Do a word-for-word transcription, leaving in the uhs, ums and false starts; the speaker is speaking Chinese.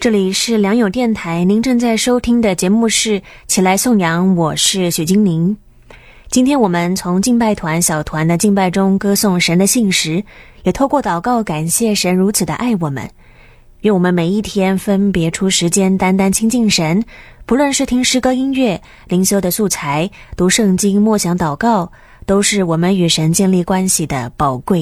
这里是良友电台，您正在收听的节目是起来颂扬，我是许金玲。今天我们从敬拜团小团的敬拜中歌颂神的信实，也透过祷告感谢神如此的爱我们。愿我们每一天分别出时间单单亲近神，不论是听诗歌音乐、灵修的素材、读圣经、默想祷告，都是我们与神建立关系的宝贵